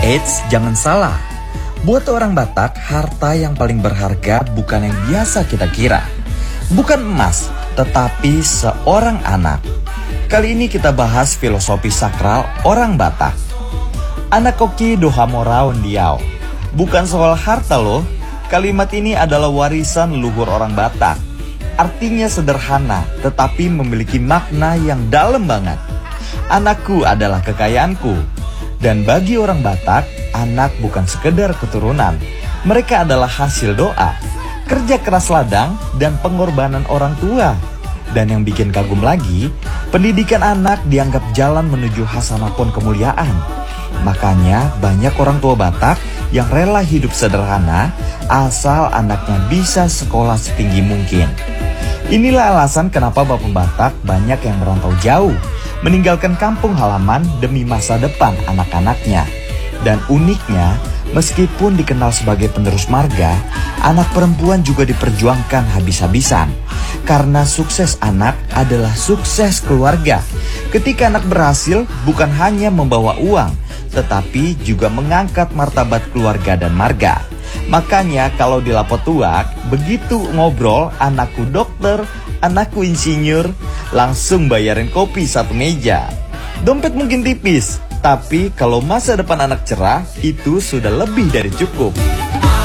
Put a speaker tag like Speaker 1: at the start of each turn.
Speaker 1: Eits, jangan salah. Buat orang Batak, harta yang paling berharga bukan yang biasa kita kira. Bukan emas, tetapi seorang anak. Kali ini kita bahas filosofi sakral orang Batak. Anak koki dohamora undiau. Bukan soal harta loh. Kalimat ini adalah warisan leluhur orang Batak. Artinya sederhana, tetapi memiliki makna yang dalam banget. Anakku adalah kekayaanku. Dan bagi orang Batak, anak bukan sekedar keturunan. Mereka adalah hasil doa, kerja keras ladang, dan pengorbanan orang tua. Dan yang bikin kagum lagi, pendidikan anak dianggap jalan menuju hasanah pun kemuliaan. Makanya banyak orang tua Batak yang rela hidup sederhana asal anaknya bisa sekolah setinggi mungkin. Inilah alasan kenapa Bapak Batak banyak yang merantau jauh, meninggalkan kampung halaman demi masa depan anak-anaknya. Dan uniknya, meskipun dikenal sebagai penerus marga, anak perempuan juga diperjuangkan habis-habisan. Karena sukses anak adalah sukses keluarga. Ketika anak berhasil, bukan hanya membawa uang, tetapi juga mengangkat martabat keluarga dan marga. Makanya kalau di Lapotuak, begitu ngobrol, anakku dokter, anakku insinyur, langsung bayarin kopi satu meja. Dompet mungkin tipis, tapi kalau masa depan anak cerah, itu sudah lebih dari cukup.